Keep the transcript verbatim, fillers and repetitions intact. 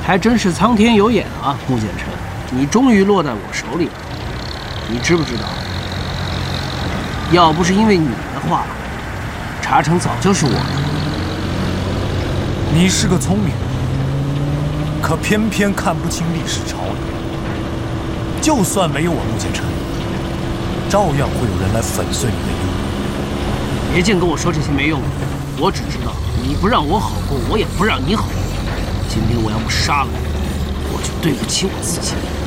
还真是苍天有眼啊，穆简琛，你终于落在我手里了。你知不知道？要不是因为你的话，茶城早就是我的。 你是个聪明人，可偏偏看不清历史潮流。就算没有我穆简琛，照样会有人来粉碎你的阴谋。 别净跟我说这些没用的，我只知道你不让我好过，我也不让你好过。今天我要不杀了你，我就对不起我自己。